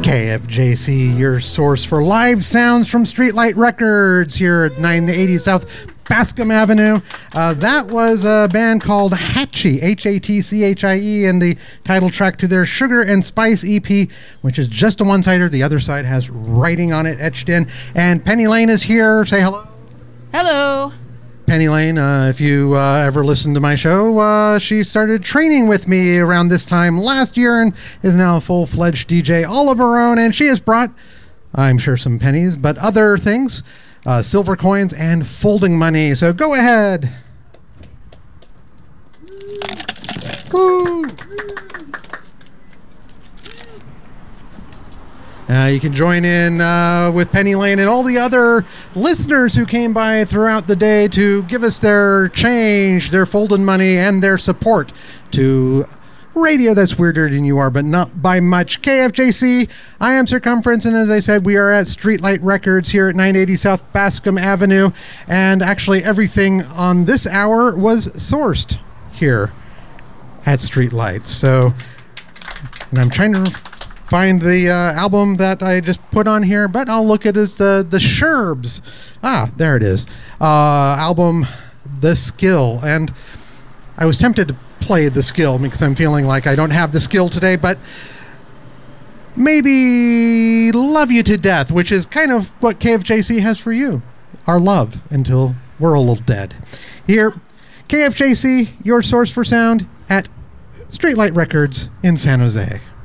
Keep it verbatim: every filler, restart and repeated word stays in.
K F J C, your source for live sounds from Streetlight Records here at nine eighty South Bascom Avenue. Uh, that was a band called Hatchie, H A T C H I E, and the title track to their Sugar and Spice E P, which is just a one-sider. The other side has writing on it etched in. And Penny Lane is here. Say hello. Hello. Penny Lane, uh, if you uh, ever listened to my show, uh, she started training with me around this time last year and is now a full-fledged D J all of her own. And she has brought, I'm sure, some pennies, but other things. Uh, silver coins and folding money. So go ahead. Woo. Uh, you can join in uh, with Penny Lane and all the other listeners who came by throughout the day to give us their change, their folding money, and their support to radio that's weirder than you are, but not by much. K F J C, I am Circumference, and as I said, we are at Streetlight Records here at nine eighty South Bascom Avenue, and actually everything on this hour was sourced here at Streetlights. So, and I'm trying to find the uh, album that I just put on here, but I'll look at it as the, the Sherbs. Ah, there it is. Uh, album, The Skill, and I was tempted to play The Skill because I'm feeling like I don't have the skill today, but maybe Love You to Death, which is kind of what K F J C has for you. Our love until we're all dead. Here, K F J C, your source for sound at Streetlight Records in San Jose.